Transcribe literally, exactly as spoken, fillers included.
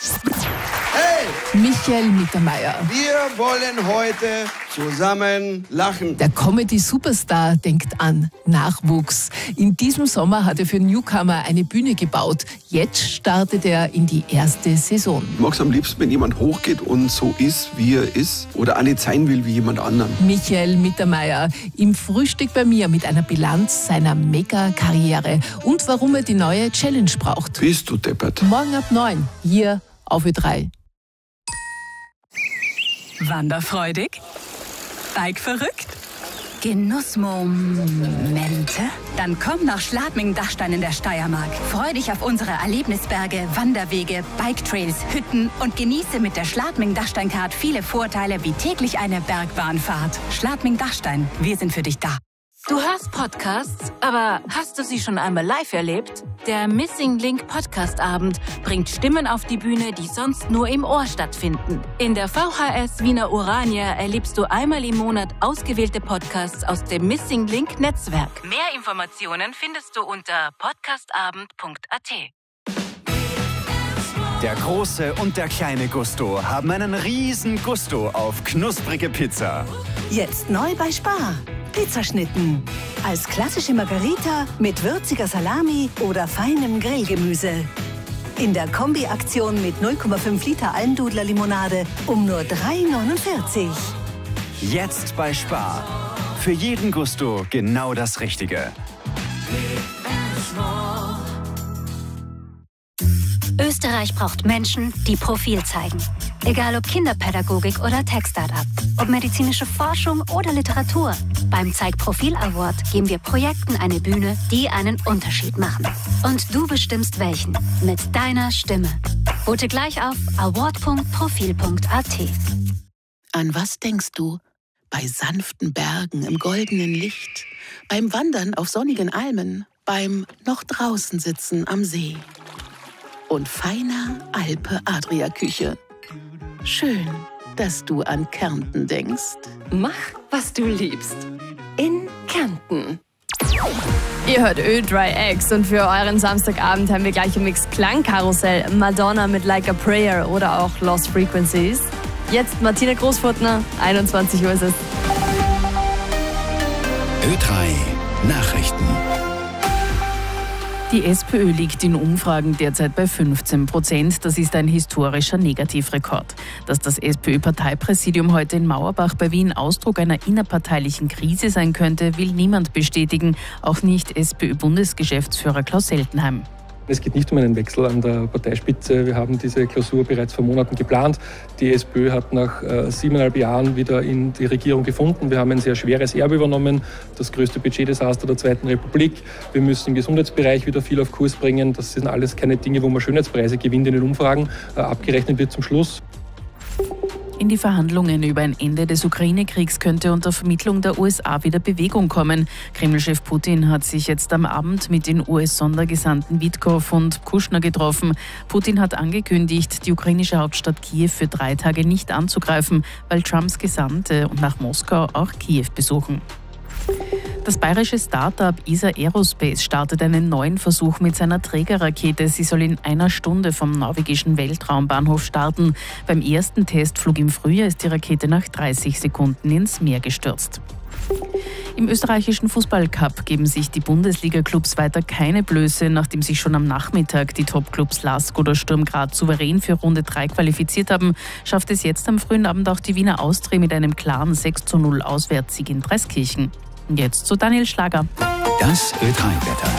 Hey! Michael Mittermeier. Wir wollen heute zusammen lachen. Der Comedy-Superstar denkt an Nachwuchs. In diesem Sommer hat er für Newcomer eine Bühne gebaut. Jetzt startet er in die erste Saison. Ich mag es am liebsten, wenn jemand hochgeht und so ist, wie er ist oder auch nicht sein will wie jemand anderen. Michael Mittermeier im Frühstück bei mir mit einer Bilanz seiner Mega-Karriere und warum er die neue Challenge braucht. Bist du deppert? Morgen ab neun, hier auf Ö drei. Wanderfreudig? Bike-verrückt? Genussmomente? Dann komm nach Schladming-Dachstein in der Steiermark. Freu dich auf unsere Erlebnisberge, Wanderwege, Bike-Trails, Hütten und genieße mit der Schladming-Dachstein-Card viele Vorteile wie täglich eine Bergbahnfahrt. Schladming-Dachstein, wir sind für dich da. Du hörst Podcasts, aber hast du sie schon einmal live erlebt? Der Missing Link Podcast Abend bringt Stimmen auf die Bühne, die sonst nur im Ohr stattfinden. In der V H S Wiener Urania erlebst du einmal im Monat ausgewählte Podcasts aus dem Missing Link Netzwerk. Mehr Informationen findest du unter podcastabend punkt a t. Der große und der kleine Gusto haben einen riesen Gusto auf knusprige Pizza. Jetzt neu bei Spar. Pizzaschnitten. Als klassische Margarita mit würziger Salami oder feinem Grillgemüse. In der Kombi-Aktion mit null Komma fünf Liter Almdudler-Limonade um nur drei neunundvierzig. Jetzt bei Spar. Für jeden Gusto genau das Richtige. Österreich braucht Menschen, die Profil zeigen. Egal ob Kinderpädagogik oder Tech-Startup, ob medizinische Forschung oder Literatur. Beim Zeig Profil Award geben wir Projekten eine Bühne, die einen Unterschied machen. Und du bestimmst welchen. Mit deiner Stimme. Vote gleich auf award punkt profil punkt a t. An was denkst du? Bei sanften Bergen im goldenen Licht, beim Wandern auf sonnigen Almen, beim noch draußen sitzen am See und feiner Alpe-Adria-Küche. Schön, dass du an Kärnten denkst. Mach, was du liebst. In Kärnten. Ihr hört Ö drei X und für euren Samstagabend haben wir gleich im Mix Klangkarussell, Madonna mit Like a Prayer oder auch Lost Frequencies. Jetzt Martina Großfurtner, einundzwanzig Uhr ist es. Ö drei Nachrichten. Die SPÖ liegt in Umfragen derzeit bei fünfzehn Prozent. Das ist ein historischer Negativrekord. Dass das SPÖ-Parteipräsidium heute in Mauerbach bei Wien Ausdruck einer innerparteilichen Krise sein könnte, will niemand bestätigen, auch nicht SPÖ-Bundesgeschäftsführer Klaus Seltenheim. Es geht nicht um einen Wechsel an der Parteispitze. Wir haben diese Klausur bereits vor Monaten geplant. Die SPÖ hat nach äh, siebeneinhalb Jahren wieder in die Regierung gefunden. Wir haben ein sehr schweres Erbe übernommen, das größte Budgetdesaster der Zweiten Republik. Wir müssen im Gesundheitsbereich wieder viel auf Kurs bringen. Das sind alles keine Dinge, wo man Schönheitspreise gewinnt in den Umfragen. Äh, abgerechnet wird zum Schluss. In die Verhandlungen über ein Ende des Ukraine-Kriegs könnte unter Vermittlung der U S A wieder Bewegung kommen. Kreml-Chef Putin hat sich jetzt am Abend mit den U S-Sondergesandten Witkow und Kushner getroffen. Putin hat angekündigt, die ukrainische Hauptstadt Kiew für drei Tage nicht anzugreifen, weil Trumps Gesandte nach Moskau auch Kiew besuchen. Das bayerische Start-up E S A Aerospace startet einen neuen Versuch mit seiner Trägerrakete. Sie soll in einer Stunde vom norwegischen Weltraumbahnhof starten. Beim ersten Testflug im Frühjahr ist die Rakete nach dreißig Sekunden ins Meer gestürzt. Im österreichischen Fußballcup geben sich die Bundesliga-Clubs weiter keine Blöße. Nachdem sich schon am Nachmittag die Top-Clubs Lask oder Sturm Graz souverän für Runde drei qualifiziert haben, schafft es jetzt am frühen Abend auch die Wiener Austria mit einem klaren sechs zu null Auswärtssieg in Dreiskirchen. Jetzt zu Daniel Schlager. Das Ö drei Wetter.